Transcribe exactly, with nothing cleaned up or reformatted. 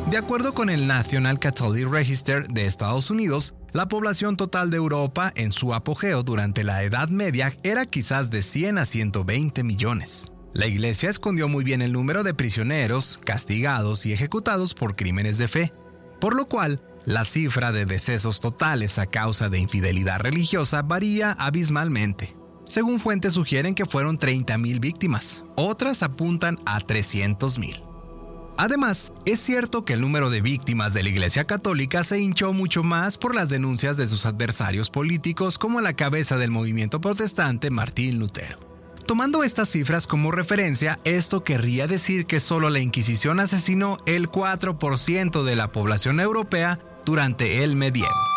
De acuerdo con el National Catholic Register de Estados Unidos, la población total de Europa en su apogeo durante la Edad Media era quizás de cien a ciento veinte millones. La Iglesia escondió muy bien el número de prisioneros, castigados y ejecutados por crímenes de fe, por lo cual la cifra de decesos totales a causa de infidelidad religiosa varía abismalmente. Según fuentes sugieren que fueron treinta mil víctimas, otras apuntan a trescientos mil. Además, es cierto que el número de víctimas de la Iglesia Católica se hinchó mucho más por las denuncias de sus adversarios políticos como la cabeza del movimiento protestante Martín Lutero. Tomando estas cifras como referencia, esto querría decir que solo la Inquisición asesinó el cuatro por ciento de la población europea durante el medievo.